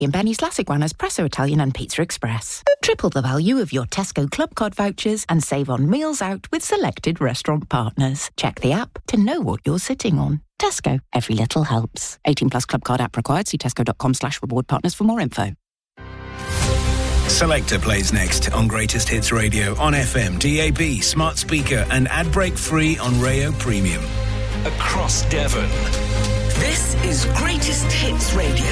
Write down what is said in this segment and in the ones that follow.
in Benny's, La Iguana's, Presso Italian and Pizza Express. Triple the value of your Tesco Club Card vouchers and save on meals out with selected restaurant partners. Check the app to know what you're sitting on. Tesco, every little helps. 18 plus Club Card app required. See tesco.com/reward partners for more info. Selector plays next on Greatest Hits Radio on FM, DAB, smart speaker and ad break free on Rayo Premium. Across Devon. This is Greatest Hits Radio.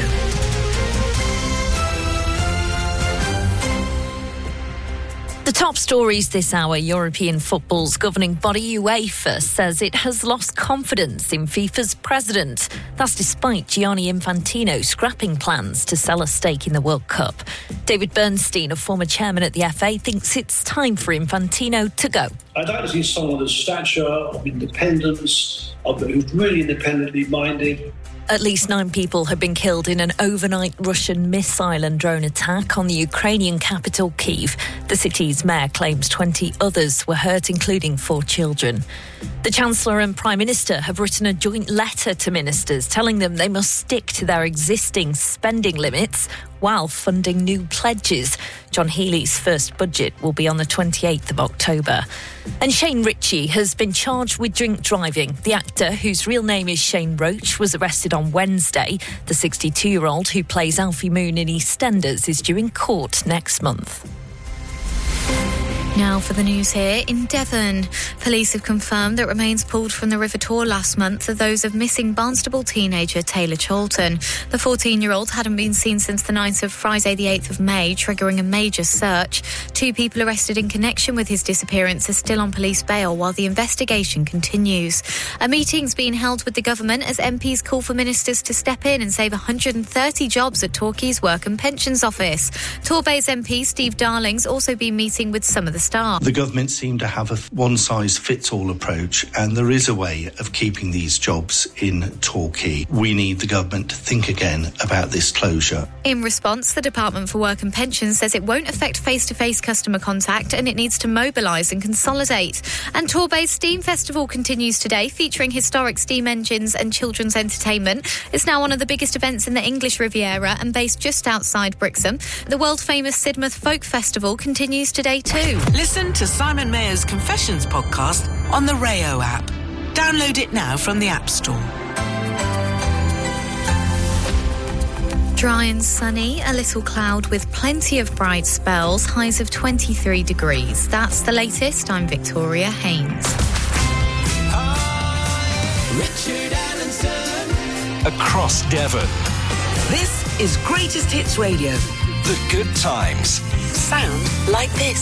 The top stories this hour. European football's governing body UEFA says it has lost confidence in FIFA's president. That's despite Gianni Infantino scrapping plans to sell a stake in the World Cup. David Bernstein, a former chairman at the FA, thinks it's time for Infantino to go. I'd like to see someone of stature, of independence, who's really independently minded. At least 9 people have been killed in an overnight Russian missile and drone attack on the Ukrainian capital, Kyiv. The city's mayor claims 20 others were hurt, including 4 children. The Chancellor and Prime Minister have written a joint letter to ministers telling them they must stick to their existing spending limits while funding new pledges. John Healey's first budget will be on the 28th of October. And Shane Ritchie has been charged with drink driving. The actor, whose real name is Shane Roach, was arrested on Wednesday. The 62-year-old who plays Alfie Moon in EastEnders is due in court next month. Now for the news here in Devon. Police have confirmed that remains pulled from the River Tor last month are those of missing Barnstaple teenager Taylor Cholton. The 14-year-old hadn't been seen since the night of Friday the 8th of May, triggering a major search. 2 people arrested in connection with his disappearance are still on police bail while the investigation continues. A meeting's been held with the government as MPs call for ministers to step in and save 130 jobs at Torquay's Work and Pensions Office. Torbay's MP Steve Darling's also been meeting with some of the staff. The government seem to have a one-size-fits-all approach, and there is a way of keeping these jobs in Torquay. We need the government to think again about this closure. In response, the Department for Work and Pensions says it won't affect face-to-face customer contact and it needs to mobilise and consolidate. And Torbay's Steam Festival continues today, featuring historic steam engines and children's entertainment. It's now one of the biggest events in the English Riviera and based just outside Brixham. The world-famous Sidmouth Folk Festival continues today too. Listen to Simon Mayer's Confessions podcast on the Rayo app. Download it now from the App Store. Dry and sunny, a little cloud with plenty of bright spells, highs of 23 degrees. That's the latest. I'm Victoria Haynes. Richard Allenson. Across Devon. This is Greatest Hits Radio. The good times. Sound like this.